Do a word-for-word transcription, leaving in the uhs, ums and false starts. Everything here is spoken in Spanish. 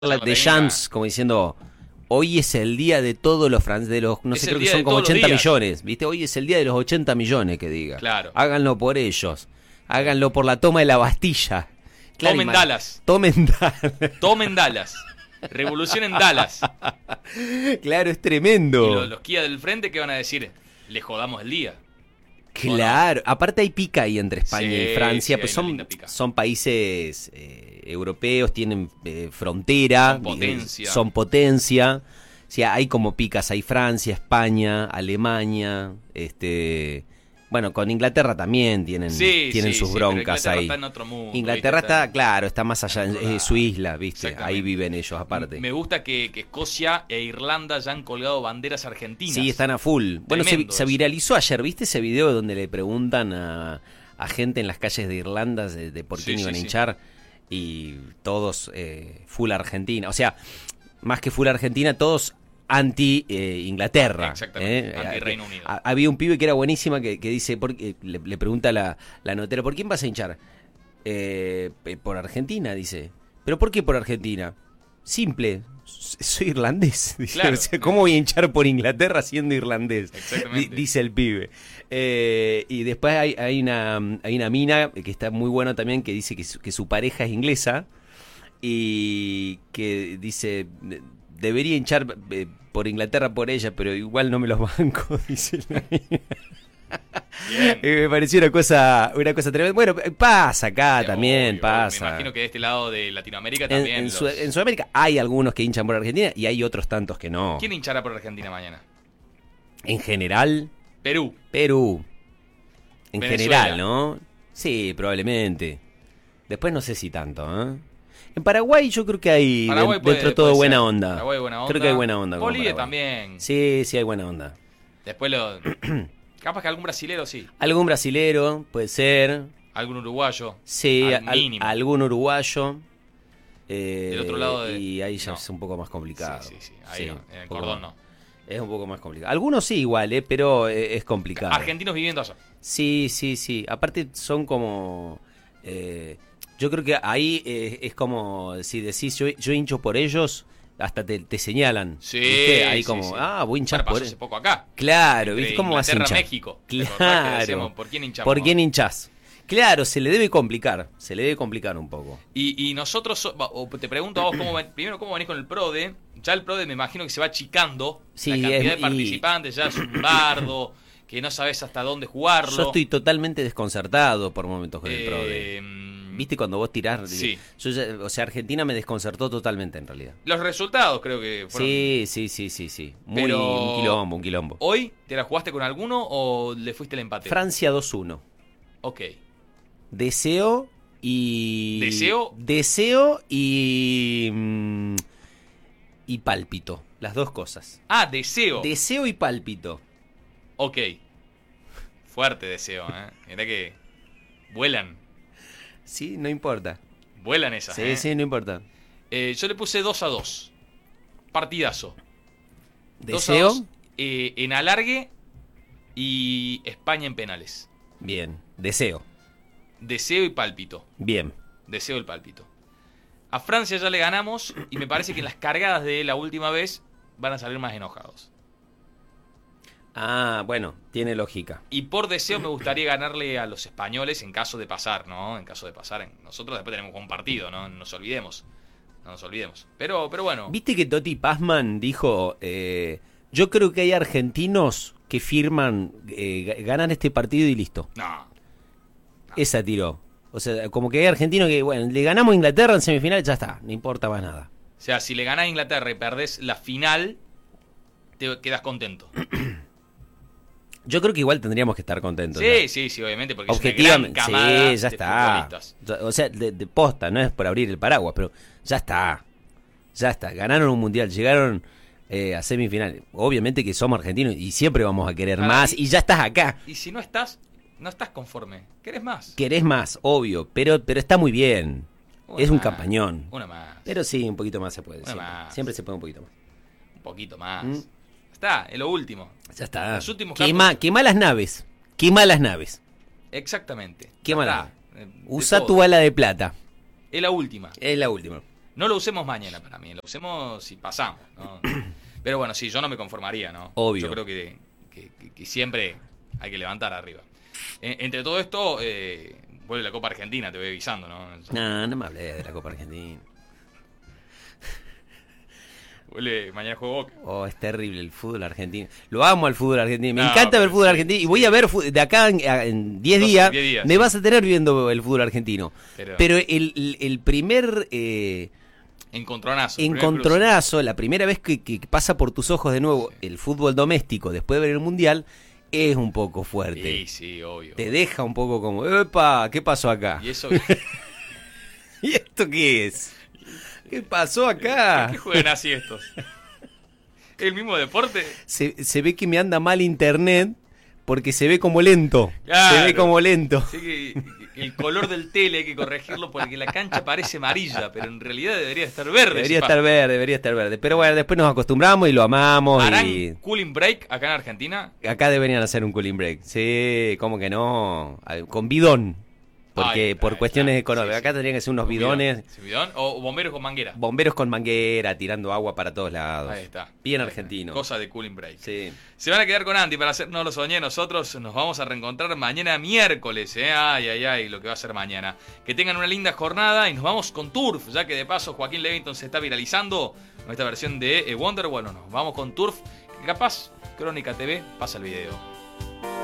de Champs, como diciendo, hoy es el día de todos los franceses, de los, no sé, creo que son como ochenta millones, ¿viste? Hoy es el día de los ochenta millones, que diga. Claro. Háganlo por ellos, háganlo por la toma de la Bastilla. Claro, Tomen Dallas. Tomen Dallas. Tomen Dallas. Revolución en Dallas. Claro, es tremendo. Y los, los Kia del frente, ¿qué van a decir? Le jodamos el día. Claro, no? Aparte hay pica ahí entre España sí, y Francia, sí, pues son, son países eh, europeos, tienen eh, frontera, son potencia. Eh, son potencia. O sea, hay como picas, hay Francia, España, Alemania, este, bueno, con Inglaterra también tienen, sí, tienen sí, sus sí, broncas pero Inglaterra ahí. Está en otro mundo, Inglaterra ¿viste? está, claro, está más allá, es su isla, ¿viste? Ahí viven ellos aparte. Me gusta que, que Escocia e Irlanda ya han colgado banderas argentinas. Sí, están a full. Bueno, se, se viralizó ayer, ¿viste ese video donde le preguntan a, a gente en las calles de Irlanda de, de por quién sí, iban sí, a hinchar? Sí. Y todos eh, full Argentina. O sea, más que full Argentina, todos anti eh, Inglaterra. Exactamente, eh. anti Reino Unido. A, había un pibe que era buenísima que, que dice, por, eh, le, le pregunta a la, la notera, ¿por quién vas a hinchar? Eh, por Argentina, dice. ¿Pero por qué por Argentina? Simple, soy irlandés. Dice. Claro. O sea, ¿cómo voy a hinchar por Inglaterra siendo irlandés? Exactamente. D- dice el pibe. Eh, y después hay, hay, una, hay una mina que está muy buena también, que dice que su, que su pareja es inglesa y que dice, debería hinchar eh, por Inglaterra por ella, pero igual no me los banco, dice la mina. Me pareció una cosa, una cosa tremenda. Bueno, pasa acá sí, también, obvio, pasa. Me imagino que de este lado de Latinoamérica también. En, en, los... Sud- en Sudamérica hay algunos que hinchan por Argentina y hay otros tantos que no. ¿Quién hinchará por Argentina mañana? En general, Perú. Perú. En Venezuela. general, ¿no? Sí, probablemente. Después no sé si tanto, ¿eh? En Paraguay yo creo que hay Paraguay de, puede, dentro de todo buena ser. onda. Paraguay buena onda. Creo que hay buena onda. con Bolivia Paraguay. también. Sí, sí hay buena onda. Después lo... Capaz que algún brasilero sí. Algún brasilero, puede ser. Algún uruguayo. Sí, al al, mínimo. algún uruguayo. Eh, Del otro lado de... Y ahí ya no. es un poco más complicado. Sí, sí, sí. Ahí Sí, no. En el poco cordón más. no. Es un poco más complicado. Algunos sí igual, eh, pero eh, es complicado. Argentinos viviendo allá. Sí, sí, sí. Aparte son como... Eh, yo creo que ahí eh, es como si decís yo, yo hincho por ellos, hasta te, te señalan. Sí, ¿viste? Ahí sí, como, sí. ah, voy a hinchar Bueno, pasó por hace poco acá. Claro, Entre ¿viste cómo vas a hinchar? México. Claro. Decíamos, ¿por quién hinchamos? ¿Por quién hinchás? Claro, se le debe complicar, se le debe complicar un poco. Y, y nosotros, o te pregunto a vos, cómo ven, primero, ¿cómo venís con el PRODE? Ya el PRODE me imagino que se va achicando. Sí, la cantidad es- de participantes, ya es un bardo, que no sabes hasta dónde jugarlo. Yo estoy totalmente desconcertado por momentos con el Eh, PRODE. ¿Viste cuando vos tirás? Sí. Yo ya- o sea, Argentina me desconcertó totalmente en realidad. Los resultados creo que fueron... Sí, sí, sí, sí, sí. Muy Pero- un quilombo, un quilombo. ¿Hoy te la jugaste con alguno o le fuiste el empate? Francia dos uno. Ok. Deseo y... ¿Deseo? Deseo y... mm, y pálpito. Las dos cosas. Ah, deseo. Deseo y pálpito. Ok. Fuerte deseo, ¿eh? Mirá que vuelan. Sí, no importa. Vuelan esas, Sí, ¿eh? sí, no importa. Eh, yo le puse dos a dos. Partidazo. dos a Deseo. dos, eh, en alargue y España en penales. Bien. Deseo. Deseo y pálpito. Bien. Deseo el pálpito. A Francia ya le ganamos y me parece que en las cargadas de la última vez van a salir más enojados. Ah, bueno, tiene lógica. Y por deseo me gustaría ganarle a los españoles en caso de pasar, ¿no? En caso de pasar. Nosotros después tenemos un partido, ¿no? No nos olvidemos. No nos olvidemos. Pero, pero bueno. ¿Viste que Totti Pazman dijo, eh, yo creo que hay argentinos que firman, eh, ganan este partido y listo? No. Esa tiró. O sea, como que hay argentinos que, bueno, le ganamos a Inglaterra en semifinal, ya está, no importa más nada. O sea, si le ganás a Inglaterra y perdés la final, te quedas contento. Yo creo que igual tendríamos que estar contentos. Sí, ya. sí, sí, obviamente, porque es una gran Objetivamente, camada sí, ya de está. futbolistas. O sea, de, de posta, no es por abrir el paraguas, pero ya está. Ya está. Ganaron un mundial, llegaron eh, a semifinal. Obviamente que somos argentinos y siempre vamos a querer Ahora, más. y- Y ya estás acá. Y si no estás, no estás conforme. ¿Querés más? Querés más, obvio, pero, pero está muy bien. Una Es un más, campañón. Una más. Pero sí, un poquito más se puede. Una Siempre, más. siempre se puede un poquito más. Un poquito más. Mm. Está, es lo último. Ya está. Los últimos Quema, campos- quema las naves. Quema las naves. Exactamente. Quema Ya las está. naves. Eh, de Usa todo. tu bala de plata. Es la última. Es la última. No lo usemos mañana para mí, lo usemos si pasamos, ¿no? Pero bueno, sí, yo no me conformaría, ¿no? Obvio. Yo creo que, que, que, que siempre hay que levantar arriba. Eh, entre todo esto, eh, vuelve la Copa Argentina, te voy avisando, ¿no? No, no me hablé de la Copa Argentina. Vuelve, mañana juego Boca. Oh, es terrible el fútbol argentino. Lo amo al fútbol argentino. Me No, encanta ver el pero fútbol sí, argentino. Y sí. voy a ver fu- de acá en- a- en diez Dos- días, diez días, me sí. vas a tener viendo el fútbol argentino. Pero- Pero, el, el- el primer eh, Encontronazo. primer encontronazo, la primera vez que, que pasa por tus ojos de nuevo Sí. el fútbol doméstico después de ver el mundial, es un poco cruce. fuerte. Sí, sí, obvio. Te deja un poco como, ¡epa! ¿Qué pasó acá? Y eso... ¿Y esto qué es? ¿Qué pasó ¿Qué, acá? qué juegan así estos? ¿El mismo deporte? Se, se ve que me anda mal internet porque se ve como lento. Claro. Se ve como lento. Sí, que, que el color del tele hay que corregirlo porque la cancha parece amarilla, pero en realidad debería estar verde. Debería si estar pasa. verde, debería estar verde. Pero bueno, después nos acostumbramos y lo amamos. ¿Harán Y cooling break acá en Argentina? acá deberían hacer un cooling break. Sí, ¿cómo que no? Con bidón. Porque Ahí está, por ahí cuestiones está. económicas. Sí, sí. Acá tendrían que ser unos Un bidones. bidón. Sí, bidón o bomberos con manguera. Bomberos con manguera, tirando agua para todos lados. Ahí está. Bien Ahí está. argentino. Cosa de cooling break. Sí. Se van a quedar con Andy para hacer No lo soñé. Nosotros nos vamos a reencontrar mañana miércoles. ¿eh? Ay, ay, ay, lo que va a ser mañana. Que tengan una linda jornada y nos vamos con Turf, ya que de paso Joaquín Levington se está viralizando con esta versión de eh, Wonderwall. Bueno, nos vamos con Turf. Que capaz, Crónica T V, pasa el video.